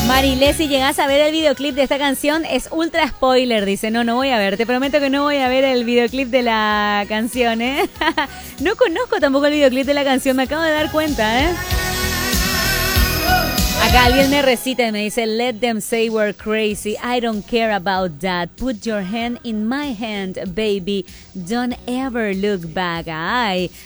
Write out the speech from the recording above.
Marilé, si llegas a ver el videoclip de esta canción, es ultra spoiler. Dice, no voy a ver. Te prometo que no voy a ver el videoclip de la canción, ¿eh? No conozco tampoco el videoclip de la canción, me acabo de dar cuenta, ¿eh? Acá alguien me recita y me dice, let them say we're crazy, I don't care about that, put your hand in my hand, baby, don't ever look back. Ay,